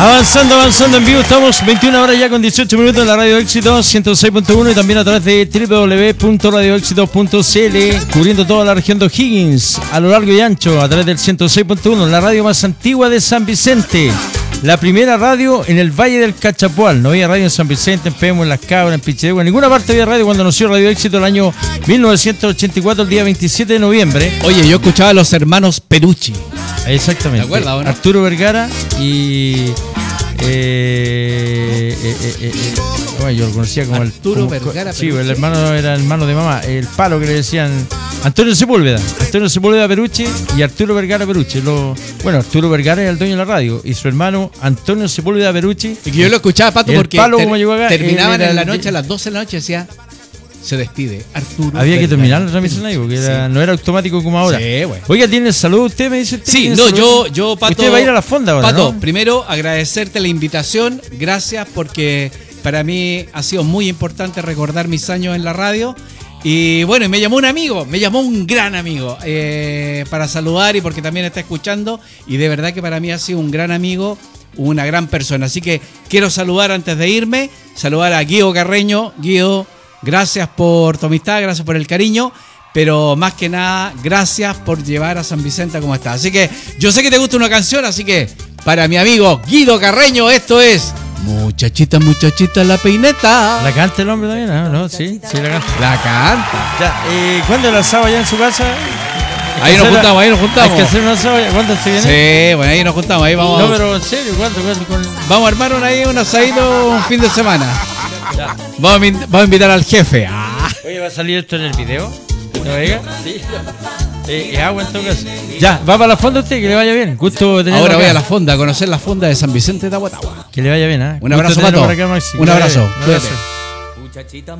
Avanzando en vivo, estamos 21 horas ya con 18 minutos en la Radio Éxito 106.1 y también a través de www.radioéxito.cl, cubriendo toda la región de O'Higgins a lo largo y ancho a través del 106.1, la radio más antigua de San Vicente, la primera radio en el Valle del Cachapual. No había radio en San Vicente, en Pemo, en Las Cabras, en Pichidegua, en ninguna parte había radio cuando nació Radio Éxito el año 1984, el día 27 de noviembre. Oye, yo escuchaba a los hermanos Perucci. Exactamente. ¿Te acuerdas, o no? Arturo Vergara y... bueno, yo lo conocía como Arturo Vergara. Sí, el hermano era el hermano de mamá. El palo que le decían Antonio Sepúlveda Perucci y Arturo Vergara Perucci. Bueno, Arturo Vergara era el dueño de la radio y su hermano Antonio Sepúlveda Perucci. Y que yo lo escuchaba, Pato, porque palo, como llegó acá, terminaban en la noche, a las 12 de la noche, decía: se despide Arturo. Había que terminar la transmisión ahí porque no era automático como ahora. Sí, bueno. Oiga, ¿tiene salud usted? Me dice usted. Sí, no, yo, Pato. Usted va a ir a la fonda ahora, Pato, ¿no? primero agradecerte la invitación. Gracias, porque para mí ha sido muy importante recordar mis años en la radio. Y bueno, me llamó un gran amigo para saludar y porque también está escuchando. Y de verdad que para mí ha sido un gran amigo, una gran persona. Así que quiero saludar antes de irme, saludar a Guido Carreño. Guido, gracias por tu amistad, gracias por el cariño, pero más que nada, gracias por llevar a San Vicente como está. Así que yo sé que te gusta una canción, así que para mi amigo Guido Carreño, esto es Muchachita, muchachita, la peineta. ¿La canta el hombre también? ¿No? Sí, la canta. La canta. Ya, ¿cuándo el asado allá en su casa? Ahí nos juntamos. Hay que hacer un asado. ¿Cuándo se viene? Sí, bueno, ahí nos juntamos, ahí vamos. No, pero en serio, ¿cuándo? Vamos a armar un asadito un fin de semana. Ya. Vamos a invitar al jefe. Oye, ¿va a salir esto en el video? ¿No venga? Sí. Agua en todo caso. Ya, va para la fonda usted, que le vaya bien. Gusto tenerlo. Ahora acá. voy a la fonda, a conocer la fonda de San Vicente de Aguatagua. Que le vaya bien, ¿eh? Un abrazo, Pato. Un abrazo. Un abrazo.